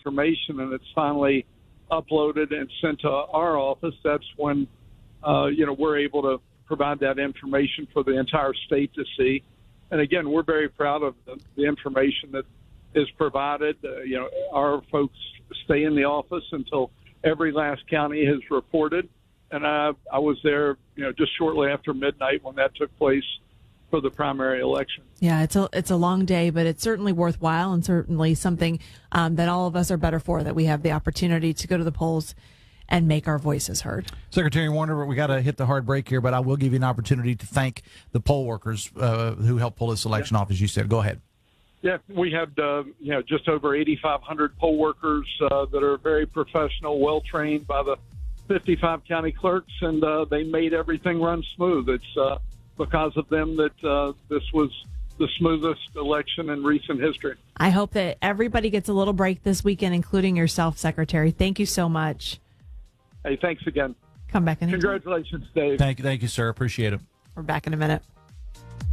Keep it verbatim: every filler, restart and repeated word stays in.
information and it's finally uploaded and sent to our office, that's when, uh, you know, we're able to provide that information for the entire state to see. And again, we're very proud of the, the information that is provided. Uh, you know, our folks stay in the office until every last county has reported. And I, I was there, you know, just shortly after midnight when that took place for the primary election. Yeah, it's a it's a long day, but it's certainly worthwhile and certainly something um, that all of us are better for, that we have the opportunity to go to the polls and make our voices heard. Secretary Warner, we got to hit the hard break here, but I will give you an opportunity to thank the poll workers uh, who helped pull this election yeah. off, as you said. Go ahead. Yeah, we had uh, you know just over eighty-five hundred poll workers uh, that are very professional, well trained by the fifty-five county clerks, and uh, they made everything run smooth. It's uh, because of them that uh, this was the smoothest election in recent history. I hope that everybody gets a little break this weekend, including yourself, Secretary. Thank you so much. Hey, thanks again. Come back in. Congratulations, Dave. Thank you, thank you, sir. Appreciate it. We're back in a minute.